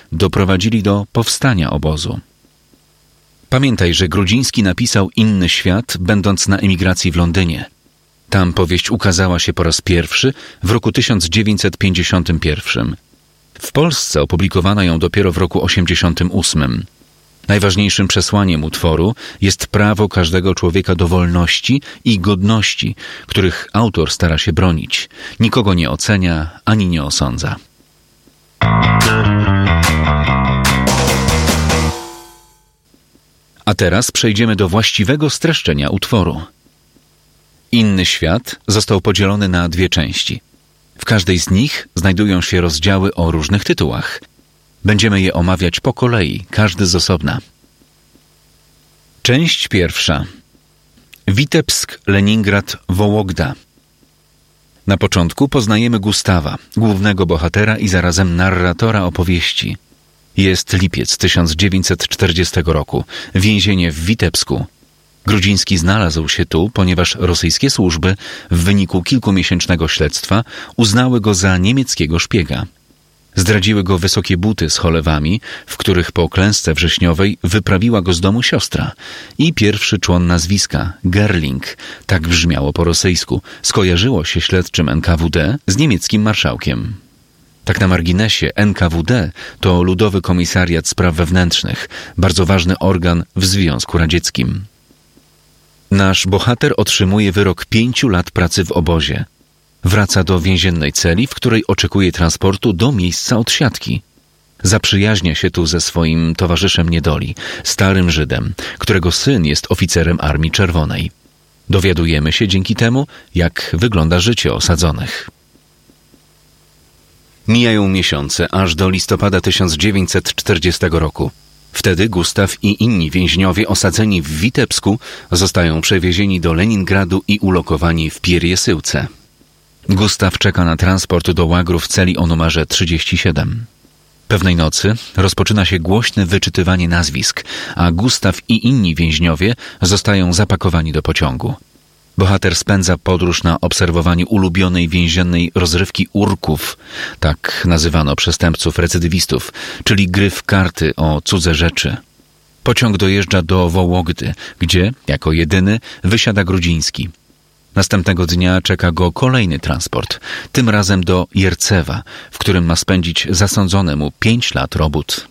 doprowadzili do powstania obozu. Pamiętaj, że Grudziński napisał Inny świat, będąc na emigracji w Londynie. Tam powieść ukazała się po raz pierwszy w roku 1951. W Polsce opublikowano ją dopiero w roku 1988. Najważniejszym przesłaniem utworu jest prawo każdego człowieka do wolności i godności, których autor stara się bronić. Nikogo nie ocenia ani nie osądza. A teraz przejdziemy do właściwego streszczenia utworu. Inny świat został podzielony na 2 części. W każdej z nich znajdują się rozdziały o różnych tytułach. Będziemy je omawiać po kolei, każdy z osobna. Część pierwsza. Witebsk, Leningrad, Wołogda. Na początku poznajemy Gustawa, głównego bohatera i zarazem narratora opowieści. Jest lipiec 1940 roku, więzienie w Witebsku. Grudziński znalazł się tu, ponieważ rosyjskie służby w wyniku kilkumiesięcznego śledztwa uznały go za niemieckiego szpiega. Zdradziły go wysokie buty z cholewami, w których po klęsce wrześniowej wyprawiła go z domu siostra i pierwszy człon nazwiska, Gerling, tak brzmiało po rosyjsku, skojarzyło się śledczym NKWD z niemieckim marszałkiem. Tak na marginesie, NKWD to Ludowy Komisariat Spraw Wewnętrznych, bardzo ważny organ w Związku Radzieckim. Nasz bohater otrzymuje wyrok 5 lat pracy w obozie. Wraca do więziennej celi, w której oczekuje transportu do miejsca odsiadki. Zaprzyjaźnia się tu ze swoim towarzyszem niedoli, starym Żydem, którego syn jest oficerem Armii Czerwonej. Dowiadujemy się dzięki temu, jak wygląda życie osadzonych. Mijają miesiące, aż do listopada 1940 roku. Wtedy Gustaw i inni więźniowie osadzeni w Witebsku zostają przewiezieni do Leningradu i ulokowani w Pierjesyłce. Gustaw czeka na transport do łagrów w celi o numerze 37. Pewnej nocy rozpoczyna się głośne wyczytywanie nazwisk, a Gustaw i inni więźniowie zostają zapakowani do pociągu. Bohater spędza podróż na obserwowaniu ulubionej więziennej rozrywki urków, tak nazywano przestępców recydywistów, czyli gry w karty o cudze rzeczy. Pociąg dojeżdża do Wołogdy, gdzie, jako jedyny, wysiada Grudziński. Następnego dnia czeka go kolejny transport, tym razem do Jercewa, w którym ma spędzić zasądzone mu 5 lat robót.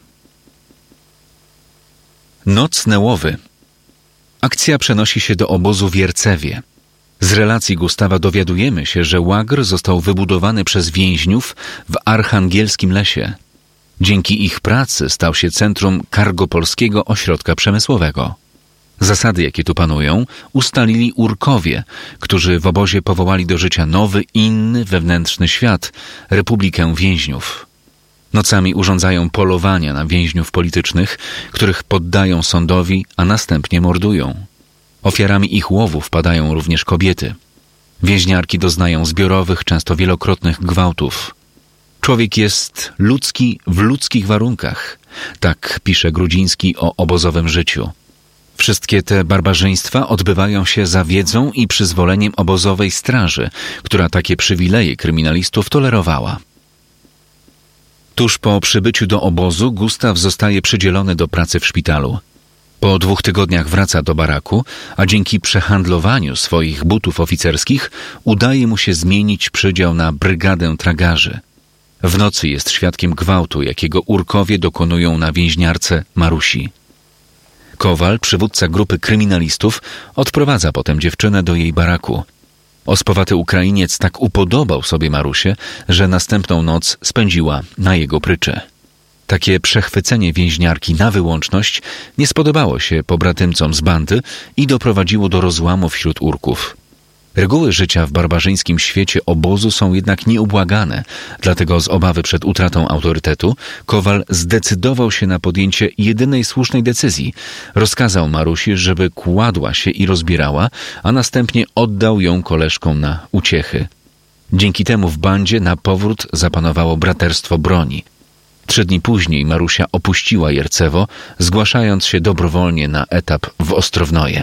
Noc Nełowy. Akcja przenosi się do obozu w Jercewie. Z relacji Gustawa dowiadujemy się, że łagr został wybudowany przez więźniów w Archangelskim Lesie. Dzięki ich pracy stał się centrum Kargopolskiego Ośrodka Przemysłowego. Zasady, jakie tu panują, ustalili Urkowie, którzy w obozie powołali do życia nowy, inny, wewnętrzny świat, Republikę Więźniów. Nocami urządzają polowania na więźniów politycznych, których poddają sądowi, a następnie mordują. Ofiarami ich łowów padają również kobiety. Więźniarki doznają zbiorowych, często wielokrotnych gwałtów. Człowiek jest ludzki w ludzkich warunkach. Tak pisze Grudziński o obozowym życiu. Wszystkie te barbarzyństwa odbywają się za wiedzą i przyzwoleniem obozowej straży, która takie przywileje kryminalistów tolerowała. Tuż po przybyciu do obozu Gustaw zostaje przydzielony do pracy w szpitalu. Po 2 tygodniach wraca do baraku, a dzięki przehandlowaniu swoich butów oficerskich udaje mu się zmienić przydział na brygadę tragarzy. W nocy jest świadkiem gwałtu, jakiego Urkowie dokonują na więźniarce Marusi. Kowal, przywódca grupy kryminalistów, odprowadza potem dziewczynę do jej baraku. Ospowaty Ukrainiec tak upodobał sobie Marusię, że następną noc spędziła na jego pryczy. Takie przechwycenie więźniarki na wyłączność nie spodobało się pobratymcom z bandy i doprowadziło do rozłamu wśród Urków. Reguły życia w barbarzyńskim świecie obozu są jednak nieubłagane, dlatego z obawy przed utratą autorytetu Kowal zdecydował się na podjęcie jedynej słusznej decyzji. Rozkazał Marusi, żeby kładła się i rozbierała, a następnie oddał ją koleżkom na uciechy. Dzięki temu w bandzie na powrót zapanowało braterstwo broni. 3 dni później Marusia opuściła Jercewo, zgłaszając się dobrowolnie na etap w Ostrownoje.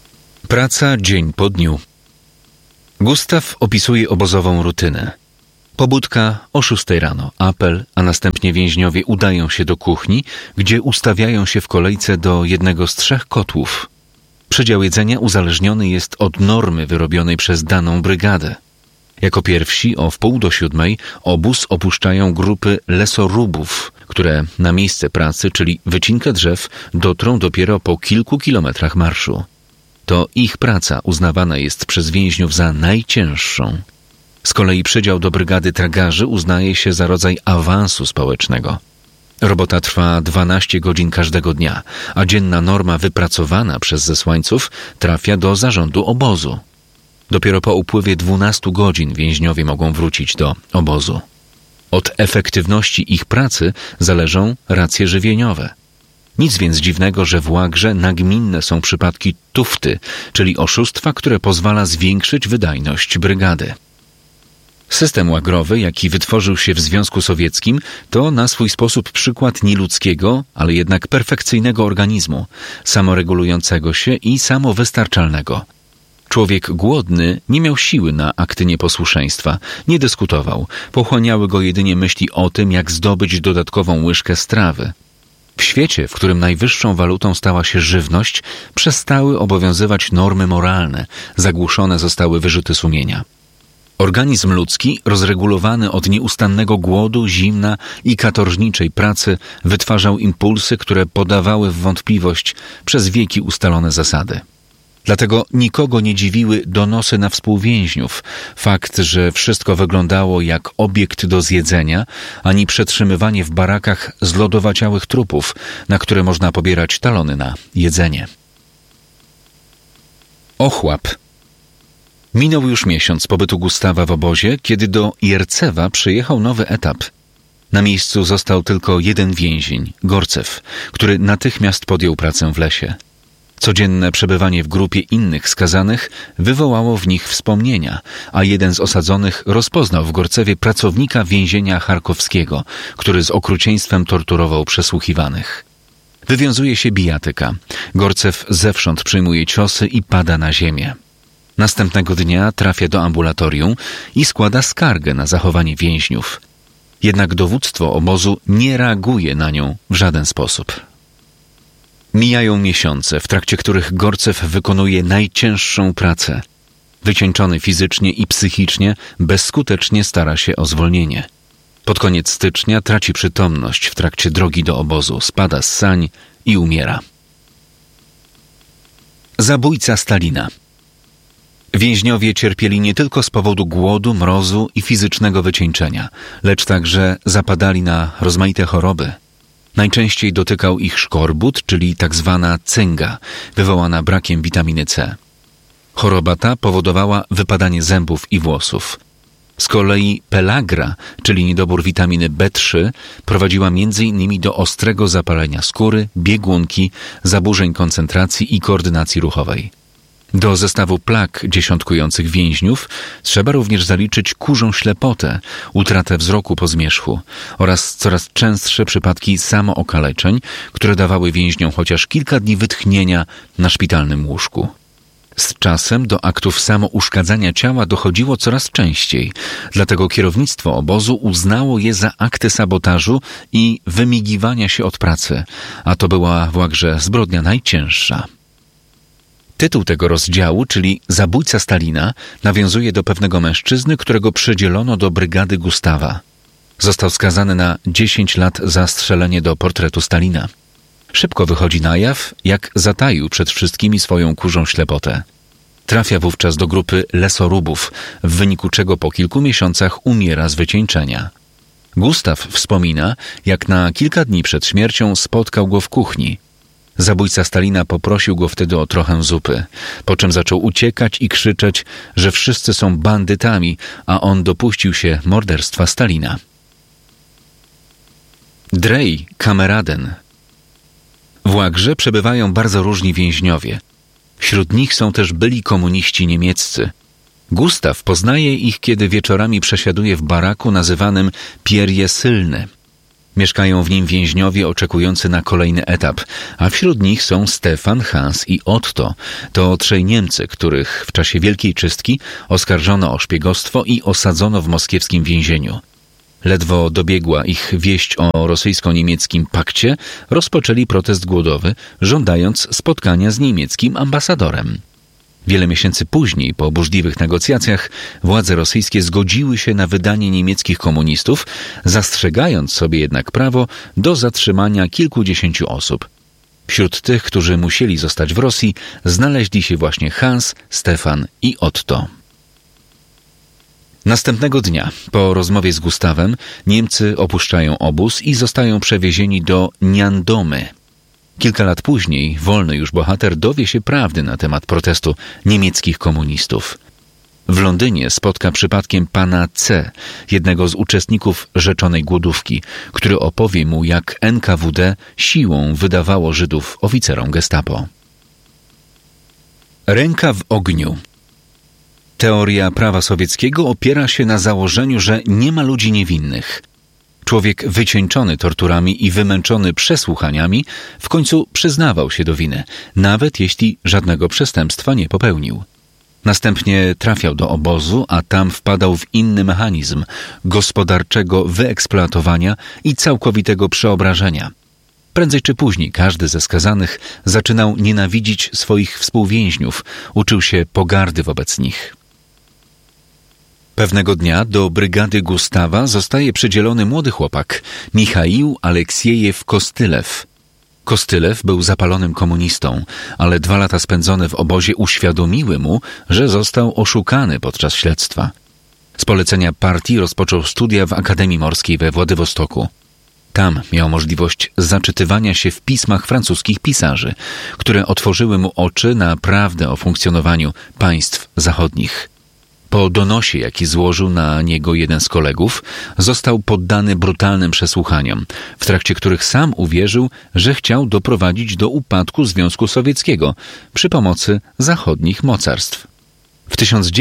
Praca dzień po dniu. Gustaw opisuje obozową rutynę. Pobudka o 6 rano, apel, a następnie więźniowie udają się do kuchni, gdzie ustawiają się w kolejce do jednego z 3 kotłów. Przydział jedzenia uzależniony jest od normy wyrobionej przez daną brygadę. Jako pierwsi o 6:30 obóz opuszczają grupy lesorubów, które na miejsce pracy, czyli wycinkę drzew, dotrą dopiero po kilku kilometrach marszu. To ich praca uznawana jest przez więźniów za najcięższą. Z kolei przydział do brygady tragarzy uznaje się za rodzaj awansu społecznego. Robota trwa 12 godzin każdego dnia, a dzienna norma wypracowana przez zesłańców trafia do zarządu obozu. Dopiero po upływie 12 godzin więźniowie mogą wrócić do obozu. Od efektywności ich pracy zależą racje żywieniowe. Nic więc dziwnego, że w łagrze nagminne są przypadki tufty, czyli oszustwa, które pozwala zwiększyć wydajność brygady. System łagrowy, jaki wytworzył się w Związku Sowieckim, to na swój sposób przykład nieludzkiego, ale jednak perfekcyjnego organizmu, samoregulującego się i samowystarczalnego. Człowiek głodny nie miał siły na akty nieposłuszeństwa, nie dyskutował, pochłaniały go jedynie myśli o tym, jak zdobyć dodatkową łyżkę strawy. W świecie, w którym najwyższą walutą stała się żywność, przestały obowiązywać normy moralne, zagłuszone zostały wyrzuty sumienia. Organizm ludzki, rozregulowany od nieustannego głodu, zimna i katorżniczej pracy, wytwarzał impulsy, które podawały w wątpliwość przez wieki ustalone zasady. Dlatego nikogo nie dziwiły donosy na współwięźniów, fakt, że wszystko wyglądało jak obiekt do zjedzenia, ani przetrzymywanie w barakach zlodowaciałych trupów, na które można pobierać talony na jedzenie. Ochłap. Minął już miesiąc pobytu Gustawa w obozie, kiedy do Jercewa przyjechał nowy etap. Na miejscu został tylko jeden więzień, Gorcew, który natychmiast podjął pracę w lesie. Codzienne przebywanie w grupie innych skazanych wywołało w nich wspomnienia, a jeden z osadzonych rozpoznał w Gorcewie pracownika więzienia charkowskiego, który z okrucieństwem torturował przesłuchiwanych. Wywiązuje się bijatyka. Gorcew zewsząd przyjmuje ciosy i pada na ziemię. Następnego dnia trafia do ambulatorium i składa skargę na zachowanie więźniów. Jednak dowództwo obozu nie reaguje na nią w żaden sposób. Mijają miesiące, w trakcie których Gorcew wykonuje najcięższą pracę. Wycieńczony fizycznie i psychicznie, bezskutecznie stara się o zwolnienie. Pod koniec stycznia traci przytomność w trakcie drogi do obozu, spada z sań i umiera. Zabójca Stalina. Więźniowie cierpieli nie tylko z powodu głodu, mrozu i fizycznego wycieńczenia, lecz także zapadali na rozmaite choroby. Najczęściej dotykał ich szkorbut, czyli tak zwana cynga, wywołana brakiem witaminy C. Choroba ta powodowała wypadanie zębów i włosów. Z kolei pelagra, czyli niedobór witaminy B3, prowadziła m.in. do ostrego zapalenia skóry, biegunki, zaburzeń koncentracji i koordynacji ruchowej. Do zestawu plag dziesiątkujących więźniów trzeba również zaliczyć kurzą ślepotę, utratę wzroku po zmierzchu oraz coraz częstsze przypadki samookaleczeń, które dawały więźniom chociaż kilka dni wytchnienia na szpitalnym łóżku. Z czasem do aktów samouszkadzania ciała dochodziło coraz częściej, dlatego kierownictwo obozu uznało je za akty sabotażu i wymigiwania się od pracy, a to była w łagrze zbrodnia najcięższa. Tytuł tego rozdziału, czyli Zabójca Stalina, nawiązuje do pewnego mężczyzny, którego przydzielono do brygady Gustawa. Został skazany na 10 lat za strzelenie do portretu Stalina. Szybko wychodzi na jaw, jak zataił przed wszystkimi swoją kurzą ślepotę. Trafia wówczas do grupy lesorubów, w wyniku czego po kilku miesiącach umiera z wycieńczenia. Gustaw wspomina, jak na kilka dni przed śmiercią spotkał go w kuchni. Zabójca Stalina poprosił go wtedy o trochę zupy, po czym zaczął uciekać i krzyczeć, że wszyscy są bandytami, a on dopuścił się morderstwa Stalina. Drej Kameraden. W łagrze przebywają bardzo różni więźniowie. Wśród nich są też byli komuniści niemieccy. Gustaw poznaje ich, kiedy wieczorami przesiaduje w baraku nazywanym Pierje Sylne. Mieszkają w nim więźniowie oczekujący na kolejny etap, a wśród nich są Stefan, Hans i Otto. To trzej Niemcy, których w czasie Wielkiej Czystki oskarżono o szpiegostwo i osadzono w moskiewskim więzieniu. Ledwo dobiegła ich wieść o rosyjsko-niemieckim pakcie, rozpoczęli protest głodowy, żądając spotkania z niemieckim ambasadorem. Wiele miesięcy później, po burzliwych negocjacjach, władze rosyjskie zgodziły się na wydanie niemieckich komunistów, zastrzegając sobie jednak prawo do zatrzymania kilkudziesięciu osób. Wśród tych, którzy musieli zostać w Rosji, znaleźli się właśnie Hans, Stefan i Otto. Następnego dnia, po rozmowie z Gustawem, Niemcy opuszczają obóz i zostają przewiezieni do Niandomy. Kilka lat później wolny już bohater dowie się prawdy na temat protestu niemieckich komunistów. W Londynie spotka przypadkiem pana C., jednego z uczestników rzeczonej głodówki, który opowie mu, jak NKWD siłą wydawało Żydów oficerom gestapo. Ręka w ogniu. Teoria prawa sowieckiego opiera się na założeniu, że nie ma ludzi niewinnych. Człowiek wycieńczony torturami i wymęczony przesłuchaniami w końcu przyznawał się do winy, nawet jeśli żadnego przestępstwa nie popełnił. Następnie trafiał do obozu, a tam wpadał w inny mechanizm gospodarczego wyeksploatowania i całkowitego przeobrażenia. Prędzej czy później każdy ze skazanych zaczynał nienawidzić swoich współwięźniów, uczył się pogardy wobec nich. Pewnego dnia do brygady Gustawa zostaje przydzielony młody chłopak, Michaił Aleksiejew Kostylew. Kostylew był zapalonym komunistą, ale 2 lata spędzone w obozie uświadomiły mu, że został oszukany podczas śledztwa. Z polecenia partii rozpoczął studia w Akademii Morskiej we Władywostoku. Tam miał możliwość zaczytywania się w pismach francuskich pisarzy, które otworzyły mu oczy na prawdę o funkcjonowaniu państw zachodnich. Po donosie, jaki złożył na niego jeden z kolegów, został poddany brutalnym przesłuchaniom, w trakcie których sam uwierzył, że chciał doprowadzić do upadku Związku Sowieckiego przy pomocy zachodnich mocarstw. W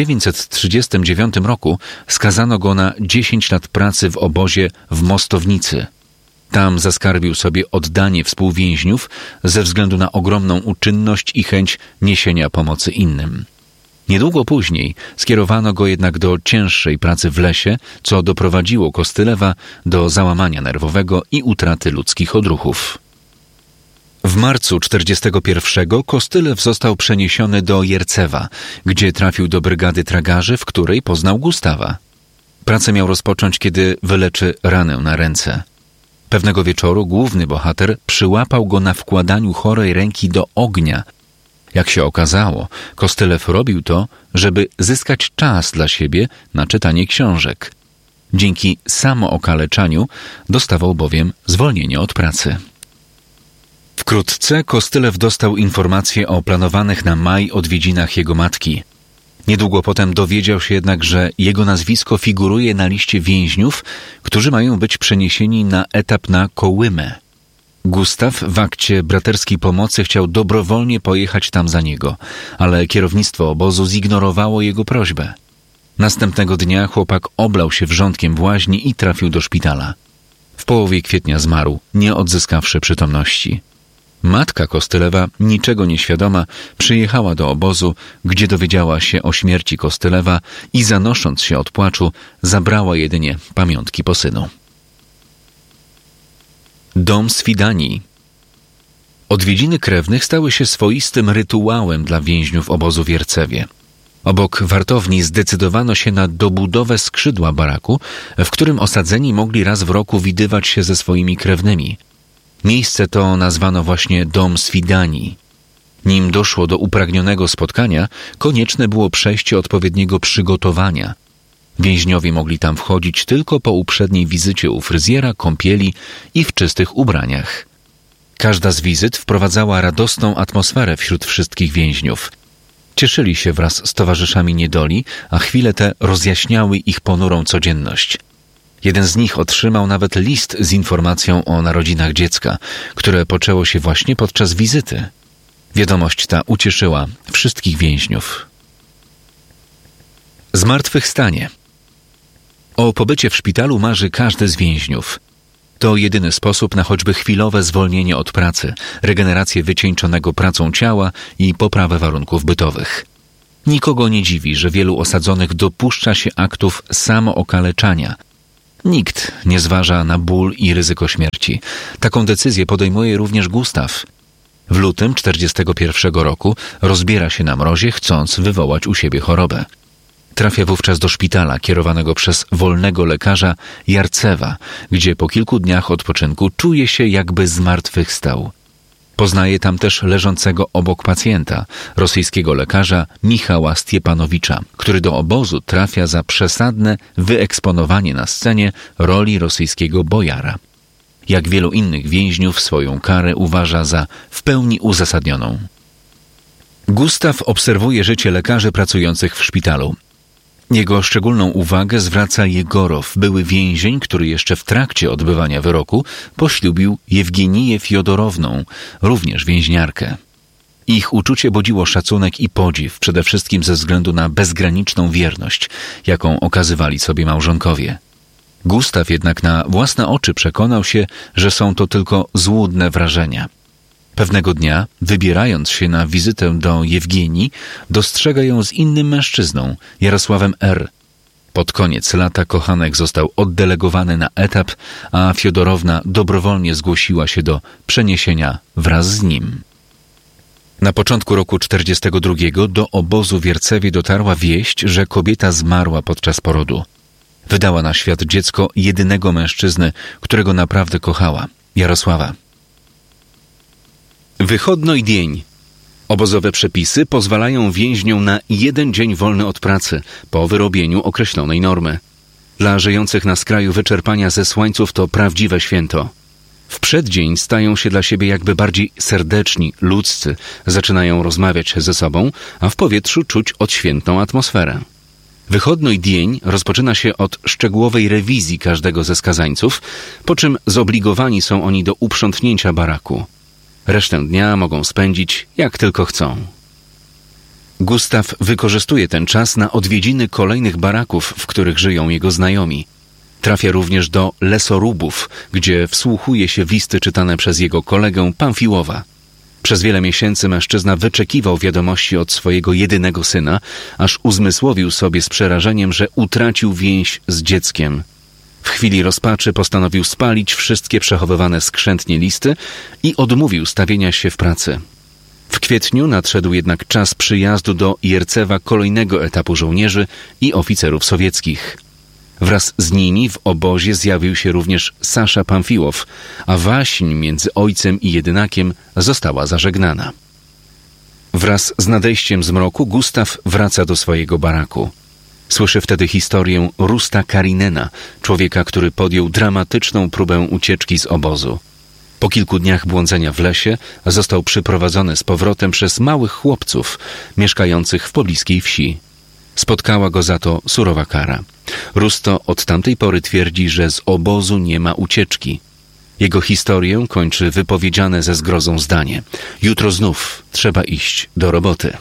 1939 roku skazano go na 10 lat pracy w obozie w Mostownicy. Tam zaskarbił sobie oddanie współwięźniów ze względu na ogromną uczynność i chęć niesienia pomocy innym. Niedługo później skierowano go jednak do cięższej pracy w lesie, co doprowadziło Kostylewa do załamania nerwowego i utraty ludzkich odruchów. W marcu 1941 Kostylew został przeniesiony do Jercewa, gdzie trafił do brygady tragarzy, w której poznał Gustawa. Pracę miał rozpocząć, kiedy wyleczy ranę na ręce. Pewnego wieczoru główny bohater przyłapał go na wkładaniu chorej ręki do ognia. Jak się okazało, Kostylew robił to, żeby zyskać czas dla siebie na czytanie książek. Dzięki samookaleczaniu dostawał bowiem zwolnienie od pracy. Wkrótce Kostylew dostał informację o planowanych na maj odwiedzinach jego matki. Niedługo potem dowiedział się jednak, że jego nazwisko figuruje na liście więźniów, którzy mają być przeniesieni na etap na Kołymę. Gustaw w akcie braterskiej pomocy chciał dobrowolnie pojechać tam za niego, ale kierownictwo obozu zignorowało jego prośbę. Następnego dnia chłopak oblał się wrzątkiem w łaźni i trafił do szpitala. W połowie kwietnia zmarł, nie odzyskawszy przytomności. Matka Kostylewa, niczego nieświadoma, przyjechała do obozu, gdzie dowiedziała się o śmierci Kostylewa i zanosząc się od płaczu, zabrała jedynie pamiątki po synu. Dom Swidanii. Odwiedziny krewnych stały się swoistym rytuałem dla więźniów obozu w Jercewie. Obok wartowni zdecydowano się na dobudowę skrzydła baraku, w którym osadzeni mogli raz w roku widywać się ze swoimi krewnymi. Miejsce to nazwano właśnie Dom Swidanii. Nim doszło do upragnionego spotkania, konieczne było przejście odpowiedniego przygotowania. Więźniowie mogli tam wchodzić tylko po uprzedniej wizycie u fryzjera, kąpieli i w czystych ubraniach. Każda z wizyt wprowadzała radosną atmosferę wśród wszystkich więźniów. Cieszyli się wraz z towarzyszami niedoli, a chwile te rozjaśniały ich ponurą codzienność. Jeden z nich otrzymał nawet list z informacją o narodzinach dziecka, które poczęło się właśnie podczas wizyty. Wiadomość ta ucieszyła wszystkich więźniów. Zmartwychwstanie. O pobycie w szpitalu marzy każdy z więźniów. To jedyny sposób na choćby chwilowe zwolnienie od pracy, regenerację wycieńczonego pracą ciała i poprawę warunków bytowych. Nikogo nie dziwi, że wielu osadzonych dopuszcza się aktów samookaleczania. Nikt nie zważa na ból i ryzyko śmierci. Taką decyzję podejmuje również Gustaw. W lutym 1941 roku rozbiera się na mrozie, chcąc wywołać u siebie chorobę. Trafia wówczas do szpitala kierowanego przez wolnego lekarza Jarcewa, gdzie po kilku dniach odpoczynku czuje się, jakby zmartwychwstał. Poznaje tam też leżącego obok pacjenta, rosyjskiego lekarza Michała Stiepanowicza, który do obozu trafia za przesadne wyeksponowanie na scenie roli rosyjskiego bojara. Jak wielu innych więźniów, swoją karę uważa za w pełni uzasadnioną. Gustaw obserwuje życie lekarzy pracujących w szpitalu. Jego szczególną uwagę zwraca Jegorow, były więzień, który jeszcze w trakcie odbywania wyroku poślubił Jewgeniję Fiodorowną, również więźniarkę. Ich uczucie budziło szacunek i podziw, przede wszystkim ze względu na bezgraniczną wierność, jaką okazywali sobie małżonkowie. Gustaw jednak na własne oczy przekonał się, że są to tylko złudne wrażenia. Pewnego dnia, wybierając się na wizytę do Jewgenii, dostrzega ją z innym mężczyzną, Jarosławem R. Pod koniec lata kochanek został oddelegowany na etap, a Fiodorowna dobrowolnie zgłosiła się do przeniesienia wraz z nim. Na początku roku 1942 do obozu w Wiercewie dotarła wieść, że kobieta zmarła podczas porodu. Wydała na świat dziecko jedynego mężczyzny, którego naprawdę kochała, Jarosława. Wychodny dzień. Obozowe przepisy pozwalają więźniom na 1 dzień wolny od pracy po wyrobieniu określonej normy. Dla żyjących na skraju wyczerpania zesłańców to prawdziwe święto. W przeddzień stają się dla siebie jakby bardziej serdeczni, ludzcy, zaczynają rozmawiać ze sobą, a w powietrzu czuć odświętną atmosferę. Wychodny dzień rozpoczyna się od szczegółowej rewizji każdego ze skazańców, po czym zobligowani są oni do uprzątnięcia baraku. Resztę dnia mogą spędzić jak tylko chcą. Gustaw wykorzystuje ten czas na odwiedziny kolejnych baraków, w których żyją jego znajomi. Trafia również do lesorubów, gdzie wsłuchuje się w listy czytane przez jego kolegę Pamfiłowa. Przez wiele miesięcy mężczyzna wyczekiwał wiadomości od swojego jedynego syna, aż uzmysłowił sobie z przerażeniem, że utracił więź z dzieckiem. W chwili rozpaczy postanowił spalić wszystkie przechowywane skrzętnie listy i odmówił stawienia się w pracy. W kwietniu nadszedł jednak czas przyjazdu do Jercewa kolejnego etapu żołnierzy i oficerów sowieckich. Wraz z nimi w obozie zjawił się również Sasza Pamfiłow, a waśń między ojcem i jedynakiem została zażegnana. Wraz z nadejściem zmroku Gustaw wraca do swojego baraku. Słyszy wtedy historię Rusta Karinena, człowieka, który podjął dramatyczną próbę ucieczki z obozu. Po kilku dniach błądzenia w lesie został przyprowadzony z powrotem przez małych chłopców mieszkających w pobliskiej wsi. Spotkała go za to surowa kara. Rusto od tamtej pory twierdzi, że z obozu nie ma ucieczki. Jego historię kończy wypowiedziane ze zgrozą zdanie: jutro znów trzeba iść do roboty.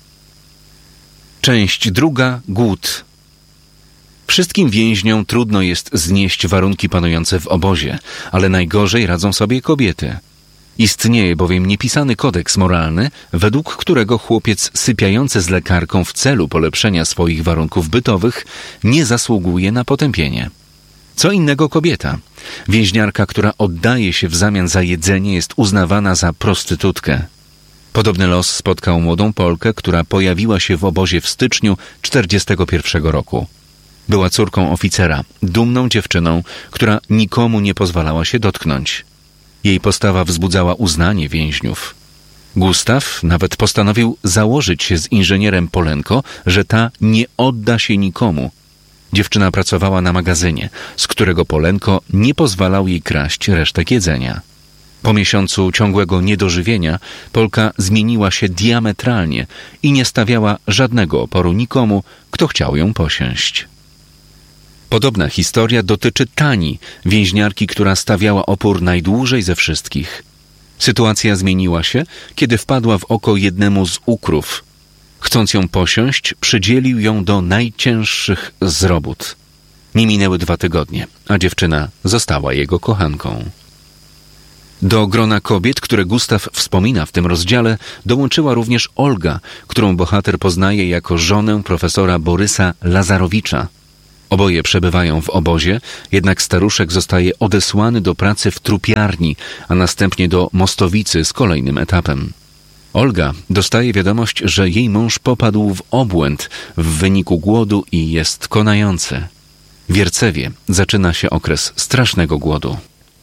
Część druga. Głód. Wszystkim więźniom trudno jest znieść warunki panujące w obozie, ale najgorzej radzą sobie kobiety. Istnieje bowiem niepisany kodeks moralny, według którego chłopiec sypiający z lekarką w celu polepszenia swoich warunków bytowych nie zasługuje na potępienie. Co innego kobieta. Więźniarka, która oddaje się w zamian za jedzenie, jest uznawana za prostytutkę. Podobny los spotkał młodą Polkę, która pojawiła się w obozie w styczniu 1941 roku. Była córką oficera, dumną dziewczyną, która nikomu nie pozwalała się dotknąć. Jej postawa wzbudzała uznanie więźniów. Gustaw nawet postanowił założyć się z inżynierem Polenko, że ta nie odda się nikomu. Dziewczyna pracowała na magazynie, z którego Polenko nie pozwalał jej kraść resztek jedzenia. Po miesiącu ciągłego niedożywienia Polka zmieniła się diametralnie i nie stawiała żadnego oporu nikomu, kto chciał ją posiąść. Podobna historia dotyczy Tani, więźniarki, która stawiała opór najdłużej ze wszystkich. Sytuacja zmieniła się, kiedy wpadła w oko jednemu z ukrów. Chcąc ją posiąść, przydzielił ją do najcięższych z robót. Nie minęły 2 tygodnie, a dziewczyna została jego kochanką. Do grona kobiet, które Gustaw wspomina w tym rozdziale, dołączyła również Olga, którą bohater poznaje jako żonę profesora Borysa Lazarowicza. Oboje przebywają w obozie, jednak staruszek zostaje odesłany do pracy w trupiarni, a następnie do Mostowicy z kolejnym etapem. Olga dostaje wiadomość, że jej mąż popadł w obłęd w wyniku głodu i jest konający. W Wiercewie zaczyna się okres strasznego głodu.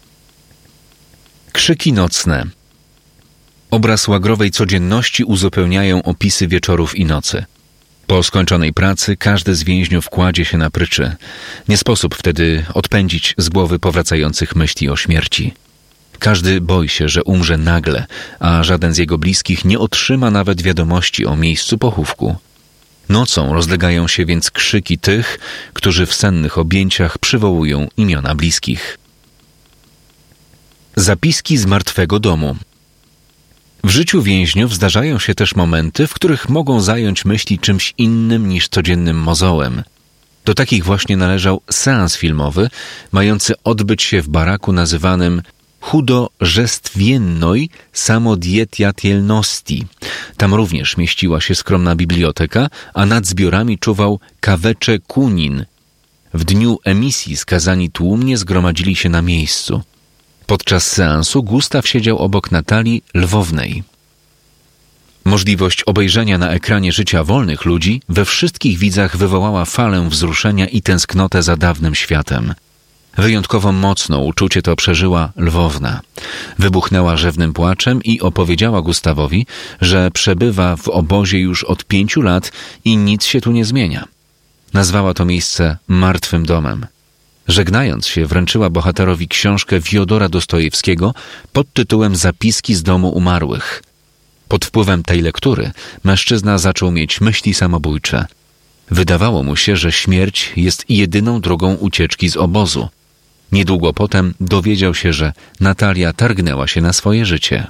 Krzyki nocne. Obraz łagrowej codzienności uzupełniają opisy wieczorów i nocy. Po skończonej pracy każdy z więźniów kładzie się na pryczy. Nie sposób wtedy odpędzić z głowy powracających myśli o śmierci. Każdy boi się, że umrze nagle, a żaden z jego bliskich nie otrzyma nawet wiadomości o miejscu pochówku. Nocą rozlegają się więc krzyki tych, którzy w sennych objęciach przywołują imiona bliskich. Zapiski z martwego domu. W życiu więźniów zdarzają się też momenty, w których mogą zająć myśli czymś innym niż codziennym mozołem. Do takich właśnie należał seans filmowy, mający odbyć się w baraku nazywanym Chudożestwiennoj Samodietiatelności. Tam również mieściła się skromna biblioteka, a nad zbiorami czuwał Kawecze Kunin. W dniu emisji skazani tłumnie zgromadzili się na miejscu. Podczas seansu Gustaw siedział obok Natalii Lwownej. Możliwość obejrzenia na ekranie życia wolnych ludzi we wszystkich widzach wywołała falę wzruszenia i tęsknotę za dawnym światem. Wyjątkowo mocno uczucie to przeżyła Lwowna. Wybuchnęła rzewnym płaczem i opowiedziała Gustawowi, że przebywa w obozie już od 5 lat i nic się tu nie zmienia. Nazwała to miejsce martwym domem. Żegnając się, wręczyła bohaterowi książkę Fiodora Dostojewskiego pod tytułem Zapiski z domu umarłych. Pod wpływem tej lektury mężczyzna zaczął mieć myśli samobójcze. Wydawało mu się, że śmierć jest jedyną drogą ucieczki z obozu. Niedługo potem dowiedział się, że Natalia targnęła się na swoje życie.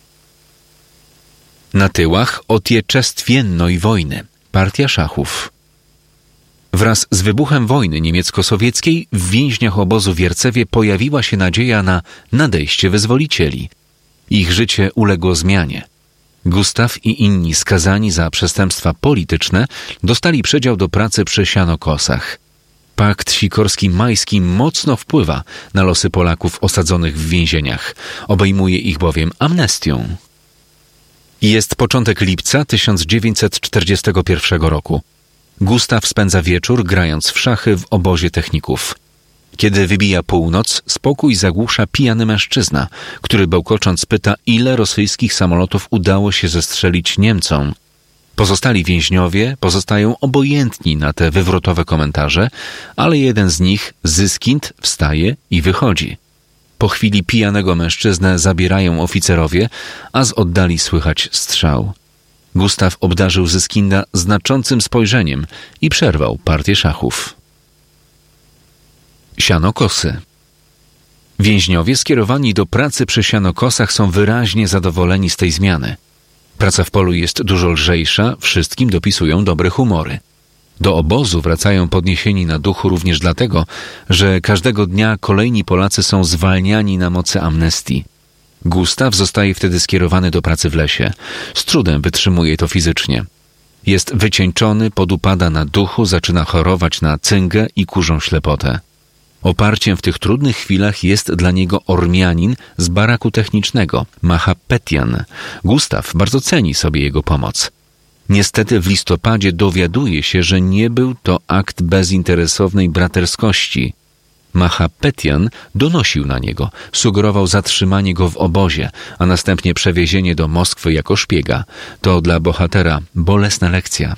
Na tyłach Otieczestwiennej wojny. Partia szachów. Wraz z wybuchem wojny niemiecko-sowieckiej w więźniach obozu w Wiercewie pojawiła się nadzieja na nadejście wyzwolicieli. Ich życie uległo zmianie. Gustaw i inni skazani za przestępstwa polityczne dostali przydział do pracy przy sianokosach. Pakt sikorski-majski mocno wpływa na losy Polaków osadzonych w więzieniach. Obejmuje ich bowiem amnestią. Jest początek lipca 1941 roku. Gustaw spędza wieczór grając w szachy w obozie techników. Kiedy wybija północ, spokój zagłusza pijany mężczyzna, który bełkocząc pyta, ile rosyjskich samolotów udało się zestrzelić Niemcom. Pozostali więźniowie pozostają obojętni na te wywrotowe komentarze, ale jeden z nich, Zyskind, wstaje i wychodzi. Po chwili pijanego mężczyznę zabierają oficerowie, a z oddali słychać strzał. Gustaw obdarzył Zyskinda znaczącym spojrzeniem i przerwał partię szachów. Sianokosy. Więźniowie skierowani do pracy przy sianokosach są wyraźnie zadowoleni z tej zmiany. Praca w polu jest dużo lżejsza, wszystkim dopisują dobre humory. Do obozu wracają podniesieni na duchu również dlatego, że każdego dnia kolejni Polacy są zwalniani na mocy amnestii. Gustaw zostaje wtedy skierowany do pracy w lesie. Z trudem wytrzymuje to fizycznie. Jest wycieńczony, podupada na duchu, zaczyna chorować na cyngę i kurzą ślepotę. Oparciem w tych trudnych chwilach jest dla niego Ormianin z baraku technicznego, Mahapetian. Gustaw bardzo ceni sobie jego pomoc. Niestety w listopadzie dowiaduje się, że nie był to akt bezinteresownej braterskości. Mahapetian donosił na niego, sugerował zatrzymanie go w obozie, a następnie przewiezienie do Moskwy jako szpiega. To dla bohatera bolesna lekcja.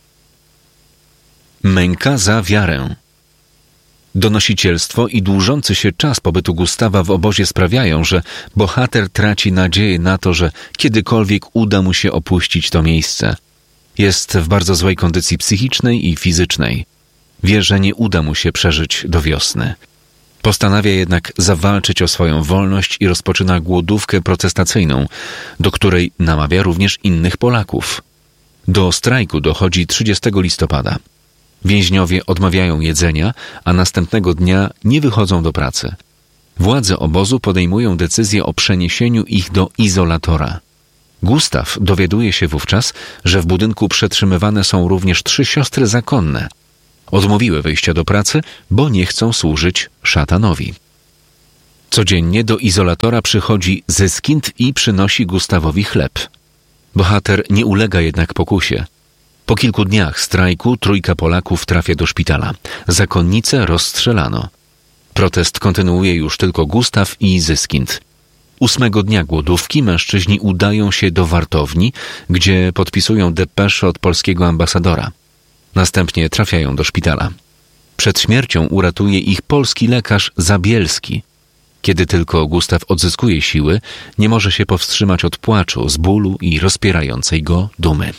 Męka za wiarę. Donosicielstwo i dłużący się czas pobytu Gustawa w obozie sprawiają, że bohater traci nadzieję na to, że kiedykolwiek uda mu się opuścić to miejsce. Jest w bardzo złej kondycji psychicznej i fizycznej. Wie, że nie uda mu się przeżyć do wiosny. Postanawia jednak zawalczyć o swoją wolność i rozpoczyna głodówkę protestacyjną, do której namawia również innych Polaków. Do strajku dochodzi 30 listopada. Więźniowie odmawiają jedzenia, a następnego dnia nie wychodzą do pracy. Władze obozu podejmują decyzję o przeniesieniu ich do izolatora. Gustaw dowiaduje się wówczas, że w budynku przetrzymywane są również 3 siostry zakonne. Odmówiły wyjścia do pracy, bo nie chcą służyć szatanowi. Codziennie do izolatora przychodzi Zyskind i przynosi Gustawowi chleb. Bohater nie ulega jednak pokusie. Po kilku dniach strajku 3 Polaków trafia do szpitala. Zakonnice rozstrzelano. Protest kontynuuje już tylko Gustaw i Zyskind. 8 dnia głodówki mężczyźni udają się do wartowni, gdzie podpisują depeszę od polskiego ambasadora. Następnie trafiają do szpitala. Przed śmiercią uratuje ich polski lekarz Zabielski. Kiedy tylko Gustaw odzyskuje siły, nie może się powstrzymać od płaczu z bólu i rozpierającej go dumy.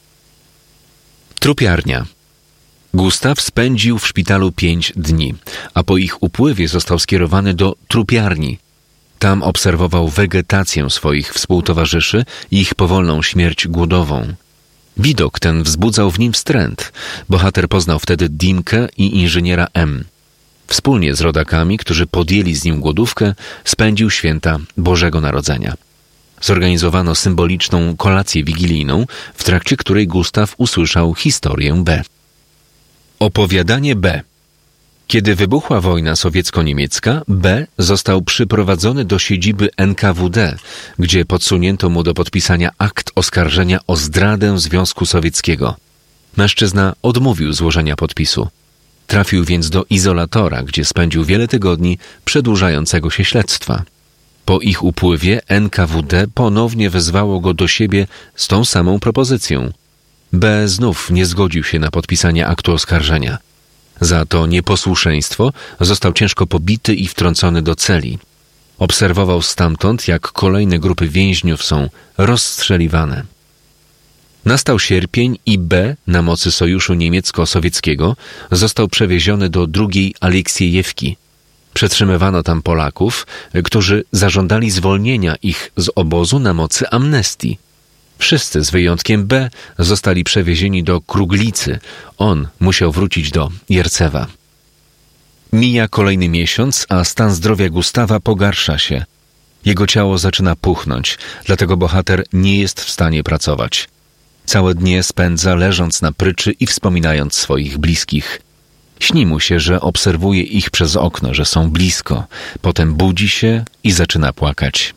Trupiarnia. Gustaw spędził w szpitalu 5 dni, a po ich upływie został skierowany do trupiarni. Tam obserwował wegetację swoich współtowarzyszy i ich powolną śmierć głodową. Widok ten wzbudzał w nim wstręt. Bohater poznał wtedy Dimkę i inżyniera M. Wspólnie z rodakami, którzy podjęli z nim głodówkę, spędził święta Bożego Narodzenia. Zorganizowano symboliczną kolację wigilijną, w trakcie której Gustaw usłyszał historię B. Opowiadanie B. Kiedy wybuchła wojna sowiecko-niemiecka, B. został przyprowadzony do siedziby NKWD, gdzie podsunięto mu do podpisania akt oskarżenia o zdradę Związku Sowieckiego. Mężczyzna odmówił złożenia podpisu. Trafił więc do izolatora, gdzie spędził wiele tygodni przedłużającego się śledztwa. Po ich upływie NKWD ponownie wezwało go do siebie z tą samą propozycją. B. znów nie zgodził się na podpisanie aktu oskarżenia. Za to nieposłuszeństwo został ciężko pobity i wtrącony do celi. Obserwował stamtąd, jak kolejne grupy więźniów są rozstrzeliwane. Nastał sierpień i B. na mocy sojuszu niemiecko-sowieckiego został przewieziony do II Aleksiejewki. Przetrzymywano tam Polaków, którzy zażądali zwolnienia ich z obozu na mocy amnestii. Wszyscy z wyjątkiem B. zostali przewiezieni do Kruglicy. On musiał wrócić do Jercewa. Mija kolejny miesiąc, a stan zdrowia Gustawa pogarsza się. Jego ciało zaczyna puchnąć, dlatego bohater nie jest w stanie pracować. Całe dnie spędza leżąc na pryczy i wspominając swoich bliskich. Śni mu się, że obserwuje ich przez okno, że są blisko. Potem budzi się i zaczyna płakać.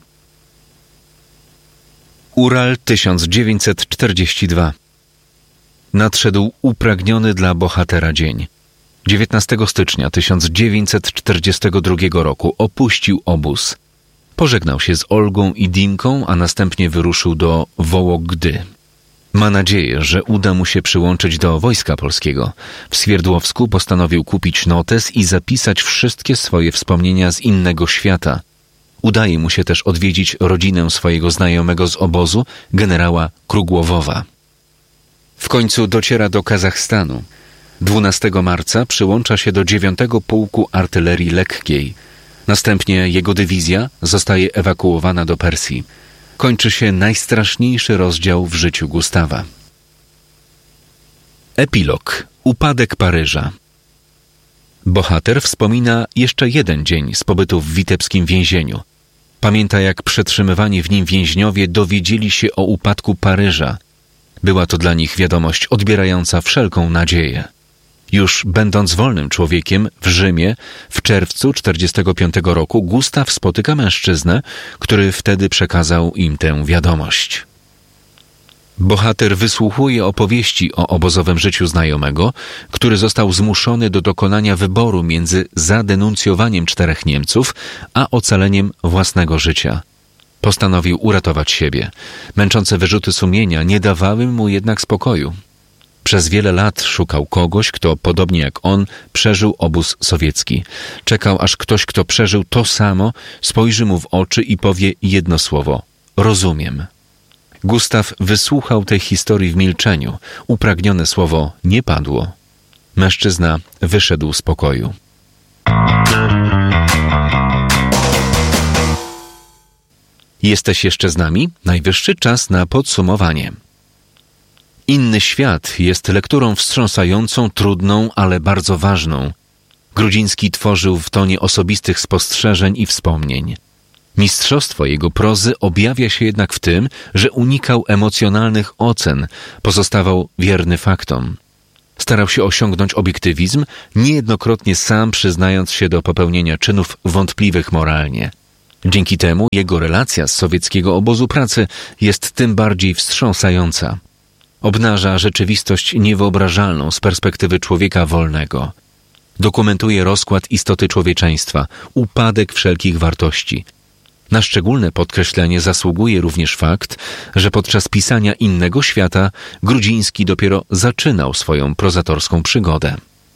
Ural 1942. Nadszedł upragniony dla bohatera dzień. 19 stycznia 1942 roku opuścił obóz. Pożegnał się z Olgą i Dimką, a następnie wyruszył do Wołogdy. Ma nadzieję, że uda mu się przyłączyć do Wojska Polskiego. W Swierdłowsku postanowił kupić notes i zapisać wszystkie swoje wspomnienia z innego świata. Udaje mu się też odwiedzić rodzinę swojego znajomego z obozu, generała Krugłowowa. W końcu dociera do Kazachstanu. 12 marca przyłącza się do 9 Pułku Artylerii Lekkiej. Następnie jego dywizja zostaje ewakuowana do Persji. Kończy się najstraszniejszy rozdział w życiu Gustawa. Epilog. Upadek Paryża. Bohater wspomina jeszcze jeden dzień z pobytu w witebskim więzieniu. Pamięta, jak przetrzymywani w nim więźniowie dowiedzieli się o upadku Paryża. Była to dla nich wiadomość odbierająca wszelką nadzieję. Już będąc wolnym człowiekiem w Rzymie w czerwcu 1945 roku Gustaw spotyka mężczyznę, który wtedy przekazał im tę wiadomość. Bohater wysłuchuje opowieści o obozowym życiu znajomego, który został zmuszony do dokonania wyboru między zadenuncjowaniem 4 Niemców, a ocaleniem własnego życia. Postanowił uratować siebie. Męczące wyrzuty sumienia nie dawały mu jednak spokoju. Przez wiele lat szukał kogoś, kto, podobnie jak on, przeżył obóz sowiecki. Czekał, aż ktoś, kto przeżył to samo, spojrzy mu w oczy i powie jedno słowo: rozumiem. Gustaw wysłuchał tej historii w milczeniu. Upragnione słowo nie padło. Mężczyzna wyszedł z pokoju. Jesteś jeszcze z nami? Najwyższy czas na podsumowanie. Inny świat jest lekturą wstrząsającą, trudną, ale bardzo ważną. Grudziński tworzył w tonie osobistych spostrzeżeń i wspomnień. Mistrzostwo jego prozy objawia się jednak w tym, że unikał emocjonalnych ocen, pozostawał wierny faktom. Starał się osiągnąć obiektywizm, niejednokrotnie sam przyznając się do popełnienia czynów wątpliwych moralnie. Dzięki temu jego relacja z sowieckiego obozu pracy jest tym bardziej wstrząsająca. Obnaża rzeczywistość niewyobrażalną z perspektywy człowieka wolnego. Dokumentuje rozkład istoty człowieczeństwa, upadek wszelkich wartości. Na szczególne podkreślenie zasługuje również fakt, że podczas pisania Innego świata Grudziński dopiero zaczynał swoją prozatorską przygodę.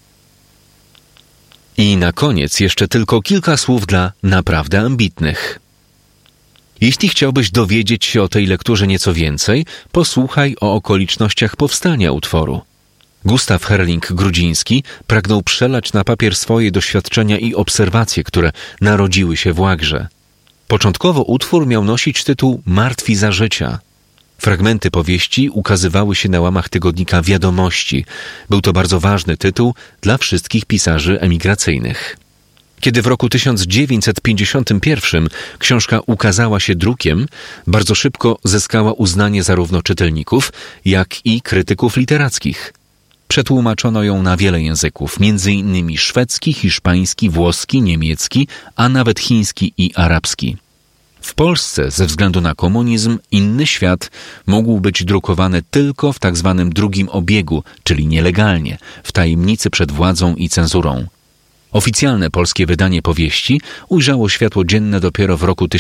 I na koniec jeszcze tylko kilka słów dla naprawdę ambitnych. Jeśli chciałbyś dowiedzieć się o tej lekturze nieco więcej, posłuchaj o okolicznościach powstania utworu. Gustaw Herling-Grudziński pragnął przelać na papier swoje doświadczenia i obserwacje, które narodziły się w łagrze. Początkowo utwór miał nosić tytuł Martwi za życia. Fragmenty powieści ukazywały się na łamach tygodnika Wiadomości. Był to bardzo ważny tytuł dla wszystkich pisarzy emigracyjnych. Kiedy w roku 1951 książka ukazała się drukiem, bardzo szybko zyskała uznanie zarówno czytelników, jak i krytyków literackich. Przetłumaczono ją na wiele języków, m.in. szwedzki, hiszpański, włoski, niemiecki, a nawet chiński i arabski. W Polsce ze względu na komunizm Inny świat mógł być drukowany tylko w tzw. drugim obiegu, czyli nielegalnie, w tajemnicy przed władzą i cenzurą. Oficjalne polskie wydanie powieści ujrzało światło dzienne dopiero w roku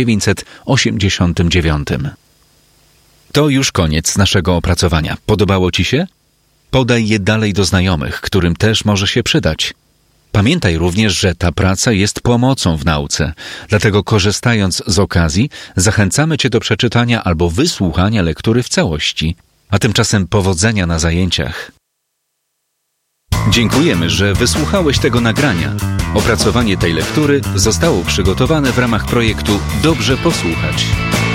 1989. To już koniec naszego opracowania. Podobało Ci się? Podaj je dalej do znajomych, którym też może się przydać. Pamiętaj również, że ta praca jest pomocą w nauce, dlatego korzystając z okazji zachęcamy Cię do przeczytania albo wysłuchania lektury w całości, a tymczasem powodzenia na zajęciach. Dziękujemy, że wysłuchałeś tego nagrania. Opracowanie tej lektury zostało przygotowane w ramach projektu Dobrze posłuchać.